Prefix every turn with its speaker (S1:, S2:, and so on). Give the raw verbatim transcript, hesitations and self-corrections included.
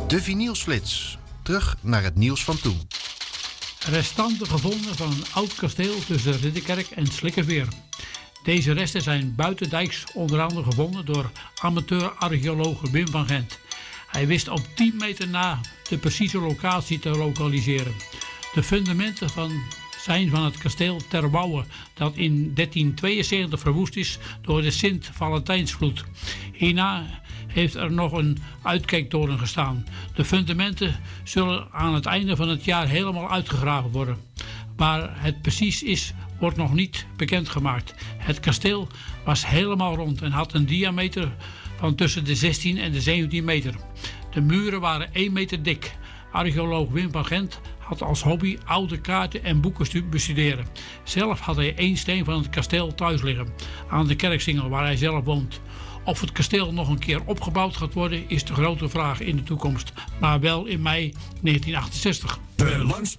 S1: De vinylsflits. Terug naar het nieuws van toen.
S2: Restanten gevonden van een oud kasteel tussen Ridderkerk en Slikkerveer. Deze resten zijn buitendijks onder andere gevonden door amateur-archeoloog Wim van Gent. Hij wist op tien meter na de precieze locatie te lokaliseren. De fundamenten van, zijn van het kasteel Ter Wouwe, dat in dertien tweeënzeventig verwoest is door de Sint-Valentijnsvloed. Hierna heeft er nog een uitkijktoren gestaan. De fundamenten zullen aan het einde van het jaar helemaal uitgegraven worden. Waar het precies is, wordt nog niet bekendgemaakt. Het kasteel was helemaal rond en had een diameter van tussen de zestien en de zeventien meter. De muren waren één meter dik. Archeoloog Wim van Gent had als hobby oude kaarten en boeken bestuderen. Zelf had hij één steen van het kasteel thuis liggen, aan de Kerksingel waar hij zelf woont. Of het kasteel nog een keer opgebouwd gaat worden, is de grote vraag in de toekomst. Maar wel in mei negentien achtenzestig.
S3: De langs